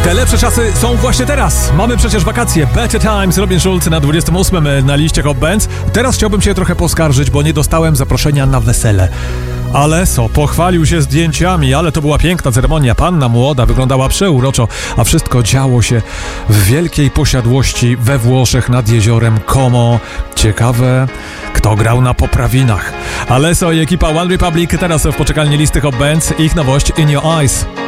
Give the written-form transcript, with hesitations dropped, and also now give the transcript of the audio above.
Te lepsze czasy są właśnie teraz. Mamy przecież wakacje. Better Times, Robin Schulz na 28 na liście Hot Bands. Teraz chciałbym się trochę poskarżyć, bo nie dostałem zaproszenia na wesele. Ale pochwalił się zdjęciami, ale to była piękna ceremonia. Panna młoda wyglądała przeuroczo, a wszystko działo się w wielkiej posiadłości we Włoszech nad jeziorem Como. Ciekawe, kto grał na poprawinach. Alesso i ekipa One Republic teraz w poczekalni listy Hot Bands. Ich nowość In Your Eyes.